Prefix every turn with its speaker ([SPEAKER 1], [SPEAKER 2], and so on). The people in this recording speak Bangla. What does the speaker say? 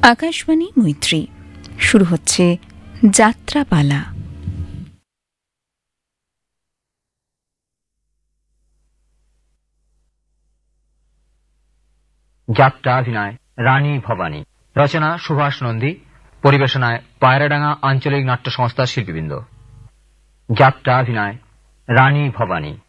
[SPEAKER 1] আকাশবাণী মৈত্রী শুরু হচ্ছে যাত্রাপালা।
[SPEAKER 2] যাত্রাভিনয় রানী ভবানী, রচনা সুভাষ নন্দী, পরিবেশনায় পায়রাডাঙ্গা আঞ্চলিক নাট্য সংস্থার শিল্পীবৃন্দ। যাত্রাভিনয় রানী ভবানী।